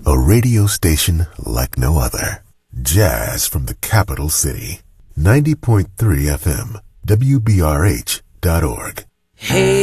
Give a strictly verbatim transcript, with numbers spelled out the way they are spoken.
A radio station like no other. Jazz from the capital city. ninety point three F M, W B R H dot org. Hey.